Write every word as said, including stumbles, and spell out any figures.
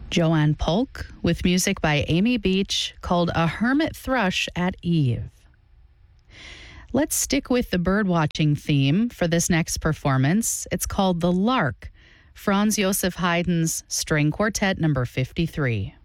Joanne Polk with music by Amy Beach called A Hermit Thrush at Eve. Let's stick with the birdwatching theme for this next performance. It's called The Lark, Franz Josef Haydn's String Quartet number fifty-three.